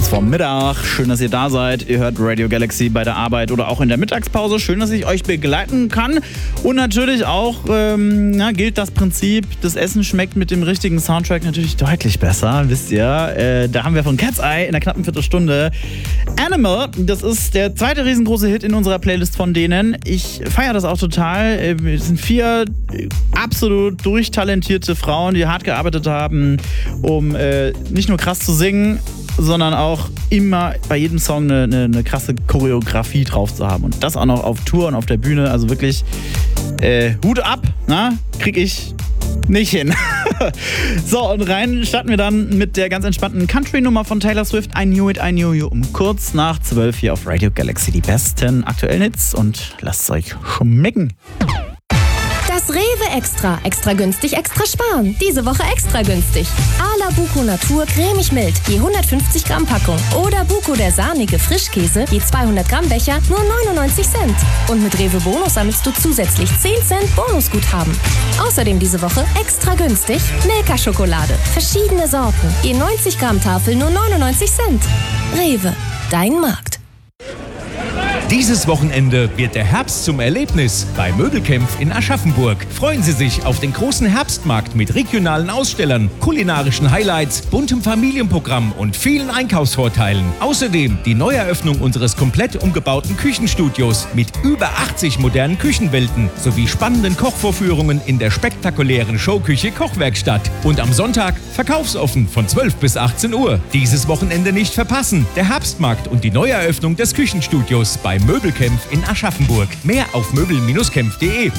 vom Mittag. Schön, dass ihr da seid. Ihr hört Radio Galaxy bei der Arbeit oder auch in der Mittagspause. Schön, dass ich euch begleiten kann. Und natürlich auch gilt das Prinzip, das Essen schmeckt mit dem richtigen Soundtrack natürlich deutlich besser, wisst ihr. Da haben wir von Cat's Eye in der knappen Viertelstunde Animal. Das ist der zweite riesengroße Hit in unserer Playlist von denen. Ich feiere das auch total. Es sind 4 absolut durchtalentierte Frauen, die hart gearbeitet haben, um nicht nur krass zu singen, sondern auch immer bei jedem Song eine krasse Choreografie drauf zu haben. Und das auch noch auf Tour und auf der Bühne. Also wirklich Hut ab, krieg ich nicht hin. So, und rein starten wir dann mit der ganz entspannten Country-Nummer von Taylor Swift, I Knew It, I Knew You, um kurz nach 12 hier auf Radio Galaxy. Die besten aktuellen Hits und lasst es euch schmecken. Das Rewe Extra. Extra günstig, extra sparen. Diese Woche extra günstig. A-la Buko Natur cremig mild, je 150 Gramm Packung. Oder Buko der sahnige Frischkäse, je 200 Gramm Becher, nur 99 Cent. Und mit Rewe Bonus sammelst du zusätzlich 10 Cent Bonusguthaben. Außerdem diese Woche extra günstig Milka-Schokolade. Verschiedene Sorten, je 90 Gramm Tafel, nur 99 Cent. Rewe, dein Markt. Dieses Wochenende wird der Herbst zum Erlebnis bei Möbelkämpf in Aschaffenburg. Freuen Sie sich auf den großen Herbstmarkt mit regionalen Ausstellern, kulinarischen Highlights, buntem Familienprogramm und vielen Einkaufsvorteilen. Außerdem die Neueröffnung unseres komplett umgebauten Küchenstudios mit über 80 modernen Küchenwelten sowie spannenden Kochvorführungen in der spektakulären Showküche Kochwerkstatt. Und am Sonntag verkaufsoffen von 12 bis 18 Uhr. Dieses Wochenende nicht verpassen. Der Herbstmarkt und die Neueröffnung des Küchenstudios bei Möbelkämpf in Aschaffenburg. Mehr auf möbel-kämpf.de.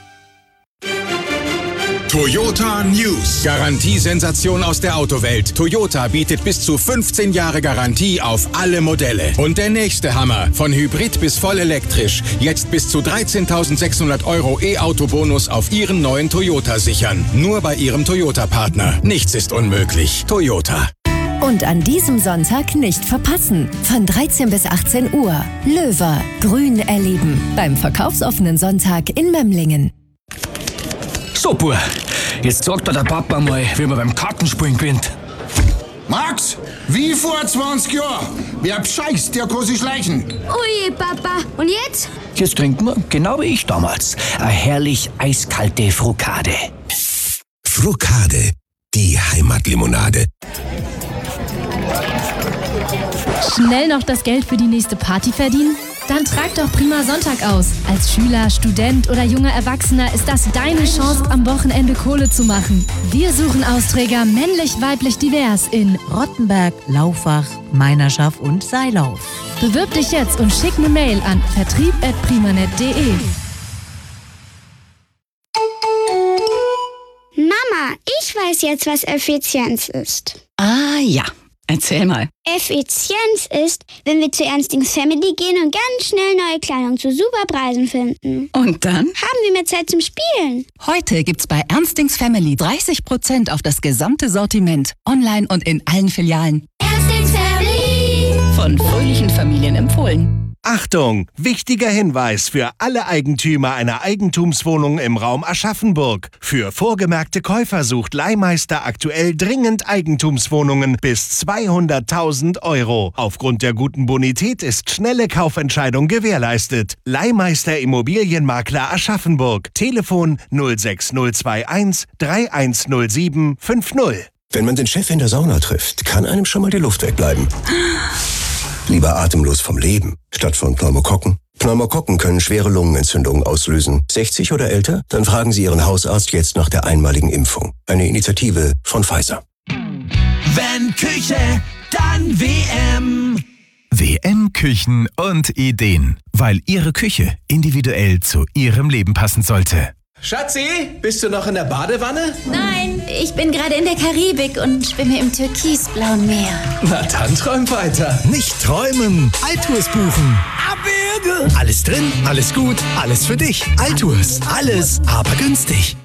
Toyota News. Garantiesensation aus der Autowelt. Toyota bietet bis zu 15 Jahre Garantie auf alle Modelle. Und der nächste Hammer. Von Hybrid bis voll elektrisch. Jetzt bis zu 13.600 € E-Auto-Bonus auf Ihren neuen Toyota sichern. Nur bei Ihrem Toyota-Partner. Nichts ist unmöglich. Toyota. Und an diesem Sonntag nicht verpassen. Von 13 bis 18 Uhr. Löwer. Grün erleben. Beim verkaufsoffenen Sonntag in Memlingen. So, Bub, jetzt sagt dir der Papa mal, wie man beim Kartenspielen gewinnt. Max, wie vor 20 Jahren. Wer bescheißt, der kann sich schleichen. Ui, Papa. Und jetzt? Jetzt trinken wir, genau wie ich damals, eine herrlich eiskalte Frukade. Frukade, die Heimatlimonade. Schnell noch das Geld für die nächste Party verdienen? Dann trag doch Prima Sonntag aus. Als Schüler, Student oder junger Erwachsener ist das deine Chance, am Wochenende Kohle zu machen. Wir suchen Austräger männlich, weiblich, divers in Rottenberg, Laufach, Meinerschaft und Seilauf. Bewirb dich jetzt und schick eine Mail an vertrieb@primanet.de. Mama, ich weiß jetzt, was Effizienz ist. Ah ja, erzähl mal. Effizienz ist, wenn wir zu Ernstings Family gehen und ganz schnell neue Kleidung zu super Preisen finden. Und dann? Haben wir mehr Zeit zum Spielen. Heute gibt's bei Ernstings Family 30% auf das gesamte Sortiment. Online und in allen Filialen. Ernstings Family. Von fröhlichen Familien empfohlen. Achtung! Wichtiger Hinweis für alle Eigentümer einer Eigentumswohnung im Raum Aschaffenburg. Für vorgemerkte Käufer sucht Leihmeister aktuell dringend Eigentumswohnungen bis 200.000 €. Aufgrund der guten Bonität ist schnelle Kaufentscheidung gewährleistet. Leihmeister Immobilienmakler Aschaffenburg. Telefon 06021 3107 50. Wenn man den Chef in der Sauna trifft, kann einem schon mal die Luft wegbleiben. Lieber atemlos vom Leben, statt von Pneumokokken. Pneumokokken können schwere Lungenentzündungen auslösen. 60 oder älter? Dann fragen Sie Ihren Hausarzt jetzt nach der einmaligen Impfung. Eine Initiative von Pfizer. Wenn Küche, dann WM. WM Küchen und Ideen, weil Ihre Küche individuell zu Ihrem Leben passen sollte. Schatzi, bist du noch in der Badewanne? Nein, ich bin gerade in der Karibik und schwimme im türkisblauen Meer. Na dann träum weiter. Nicht träumen, Altours buchen. Abwürge! Alles drin, alles gut, alles für dich. Altours, alles, aber günstig.